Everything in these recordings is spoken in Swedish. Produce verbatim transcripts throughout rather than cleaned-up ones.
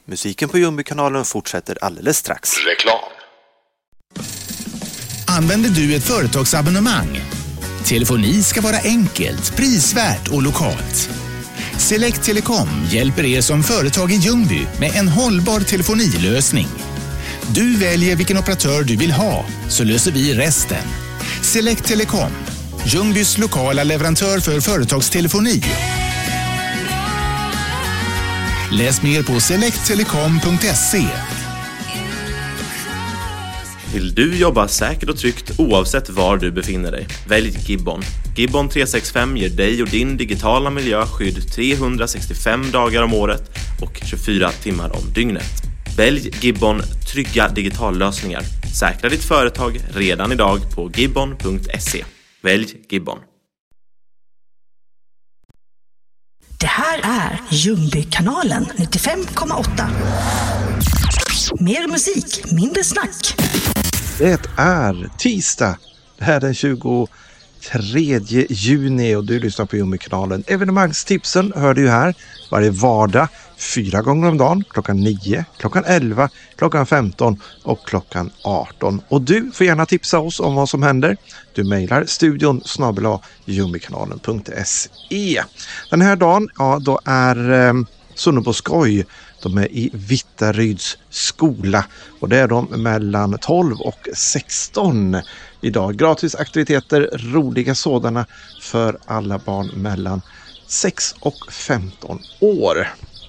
Musiken på Ljungbykanalen fortsätter alldeles strax. Reklam. Använder du ett företagsabonnemang? Telefoni ska vara enkelt, prisvärt och lokalt. Select Telecom hjälper er som företag i Ljungby med en hållbar telefonilösning. Du väljer vilken operatör du vill ha, så löser vi resten. Select Telecom, Ljungbys lokala leverantör för företagstelefoni. Läs mer på select telecom punkt se. Vill du jobba säkert och tryggt oavsett var du befinner dig? Välj Gibbon. Gibbon tre sextiofem ger dig och din digitala miljö skydd trehundrasextiofem dagar om året och tjugofyra timmar om dygnet. Välj Gibbon trygga digitallösningar. Säkra ditt företag redan idag på gibbon punkt se. Välj Gibbon. Det här är Ljungbykanalen nittiofem komma åtta. Mer musik, mindre snack. Det är tisdag. Det här är den tjugotredje juni och du lyssnar på Ljungbykanalen. Evenemangstipsen hör du här varje vardag fyra gånger om dagen. Klockan nio, klockan elva, klockan femton och klockan arton. Och du får gärna tipsa oss om vad som händer. Du mejlar studion snabel-a ljungbykanalen punkt se. Den här dagen, ja då är eh, Sunnebo skoj. De är i Vittaryds skola och det är de mellan tolv och sexton idag. Gratis aktiviteter, roliga sådana för alla barn mellan sex och femton år.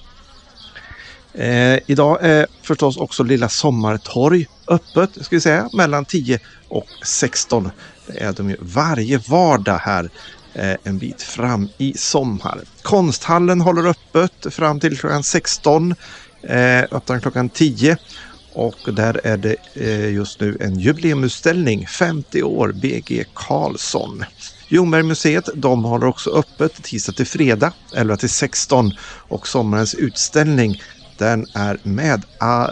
Eh, idag är förstås också Lilla Sommartorg öppet, ska vi säga, mellan tio och sexton. Det är de ju varje vardag här eh, en bit fram i sommar. Konsthallen håller öppet fram till klockan sexton, eh, öppnar klockan tio. Och där är det eh, just nu en jubileumutställning, femtio år B G Karlsson. Ljungbergmuseet, de håller också öppet tisdag till fredag elva till sexton och sommarens utställning den är med